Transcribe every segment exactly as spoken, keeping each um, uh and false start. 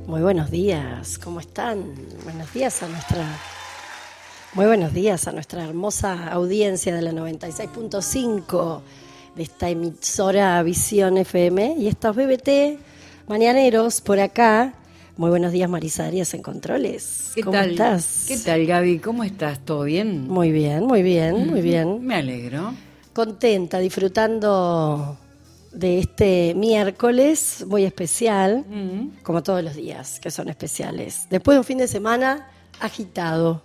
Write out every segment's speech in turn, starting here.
Muy buenos días, ¿cómo están? Buenos días a nuestra, muy buenos días a nuestra hermosa audiencia de la noventa y seis punto cinco de esta emisora Visión F M y estos B B T mañaneros por acá. Muy buenos días, Marisa Arias en Controles. ¿Qué ¿Cómo tal? estás? ¿Qué tal, Gaby? ¿Cómo estás? ¿Todo bien? Muy bien, muy bien, muy bien. Me alegro. Contenta, disfrutando de este miércoles muy especial, Mm. como todos los días que son especiales. Después de un fin de semana agitado.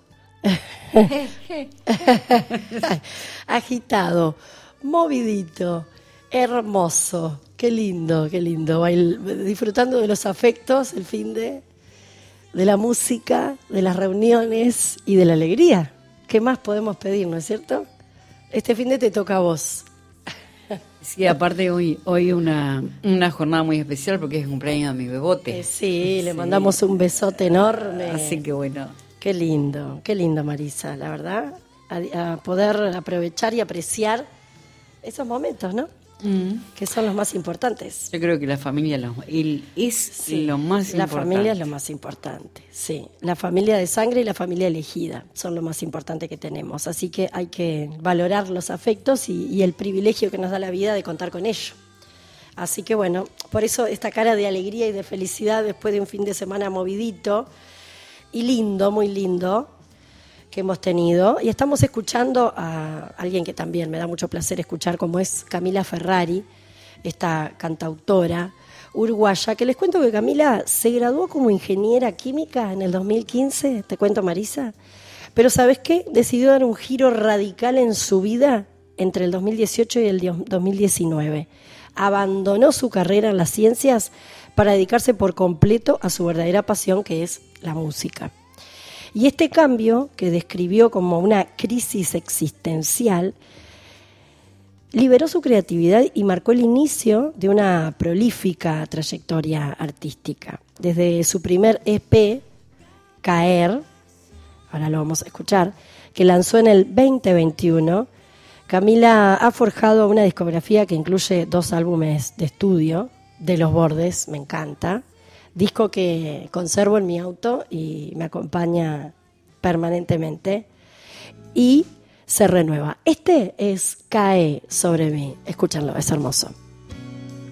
Agitado, movidito, hermoso. Qué lindo, qué lindo. Bail- disfrutando de los afectos, el fin de, de la música, de las reuniones y de la alegría. ¿Qué más podemos pedir, no es cierto? Este fin de te toca a vos. Sí, aparte hoy hoy una, una jornada muy especial porque es el cumpleaños de mi bebote. Eh, sí, le mandamos un besote enorme. Así que bueno. Qué lindo, qué lindo, Marisa, la verdad. A, a poder aprovechar y apreciar esos momentos, ¿no? Mm. Que son los más importantes. Yo creo que la familia lo- él es Sí, lo más la importante. familia es lo más importante, sí. La familia de sangre y la familia elegida son lo más importante que tenemos. Así que hay que valorar los afectos y, y el privilegio que nos da la vida de contar con ello. Así que bueno, por eso esta cara de alegría y de felicidad después de un fin de semana movidito y lindo, muy lindo, que hemos tenido. Y estamos escuchando a alguien que también me da mucho placer escuchar, como es Camila Ferrari, esta cantautora uruguaya, que les cuento que Camila se graduó como ingeniera química en el dos mil quince, te cuento, Marisa, pero ¿sabes qué? Decidió dar un giro radical en su vida entre el dos mil dieciocho y el dos mil diecinueve. Abandonó su carrera en las ciencias para dedicarse por completo a su verdadera pasión, que es la música. Y este cambio, que describió como una crisis existencial, liberó su creatividad y marcó el inicio de una prolífica trayectoria artística. Desde su primer E P, Caer, ahora lo vamos a escuchar, que lanzó en el veinte veintiuno, Camila ha forjado una discografía que incluye dos álbumes de estudio, De los Bordes, me encanta, disco que conservo en mi auto y me acompaña permanentemente, y se renueva. Este es Cae sobre mí. Escúchanlo, es hermoso.